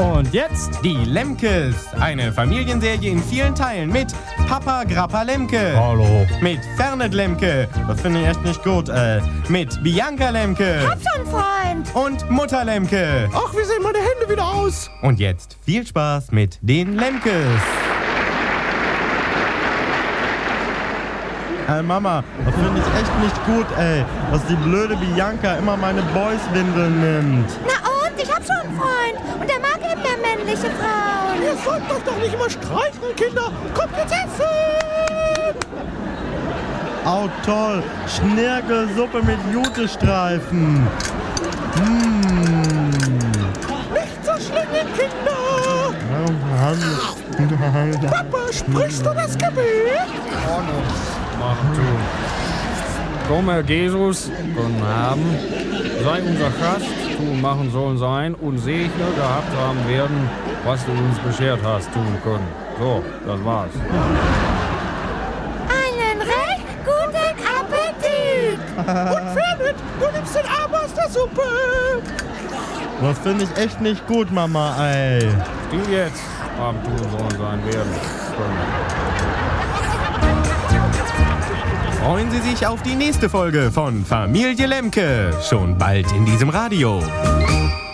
Und jetzt die Lemkes. Eine Familienserie in vielen Teilen mit Papa Grappa Lemke. Hallo. Mit Fernet Lemke. Das finde ich echt nicht gut, Mit Bianca Lemke. Hab schon einen Freund. Und Mutter Lemke. Ach, wie sehen meine Hände wieder aus? Und jetzt viel Spaß mit den Lemkes. Mama, das finde ich echt nicht gut, dass die blöde Bianca immer meine Boys-Windeln nimmt. Na und? Ich hab schon einen Freund. Und der mag eben mehr männliche Frauen. Ihr sollt doch nicht immer streiten, Kinder. Kommt jetzt essen! Au toll, Schnirkelsuppe mit Jutestreifen. Nicht zerschlingen, Kinder! Papa, sprichst du das Gebet? Machen tun. Komm, Herr Jesus, guten Abend. Sei unser Gast, tun, machen sollen sein und segne gehabt haben werden, was du uns beschert hast, tun können. So, das war's. Einen recht guten Appetit. Und Fernet, du nimmst den Arm aus der Suppe! Das finde ich echt nicht gut, Mama, Die jetzt haben tun sollen sein werden können. Freuen Sie sich auf die nächste Folge von Familie Lemke. Schon bald in diesem Radio.